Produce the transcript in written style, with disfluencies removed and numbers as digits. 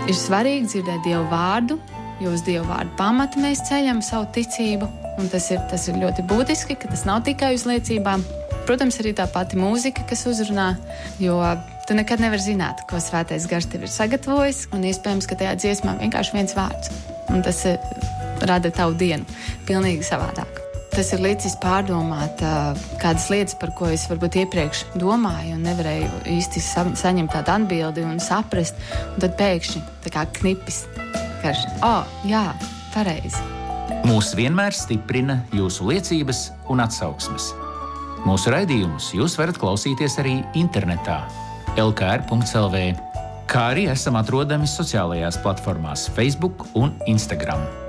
Ir svarīgi dzirdēt Dievu vārdu, jo uz Dievu vārdu pamata mēs ceļam savu ticību. Un tas ir ļoti būtiski, ka tas nav tikai uz liecībām. Protams, arī tā pati mūzika, kas uzrunā, jo tu nekad nevari zināt, ko Svētais Gars tev ir sagatavojis. Un iespējams, ka tajā dziesmā vienkārši viens vārds. Un tas rada tavu dienu pilnīgi savādāk. Tas ir līdzis pārdomāt kādas lietas, par ko es varbūt iepriekš domāju un nevarēju īsti saņemt tādu atbildi un saprast. Un tad pēkšņi tā kā knipis, karš, jā, pareizi. Mūs vienmēr stiprina jūsu liecības un atsauksmes. Mūsu raidījumus jūs varat klausīties arī internetā lkr.lv, kā arī esam atrodami sociālajās platformās Facebook un Instagram.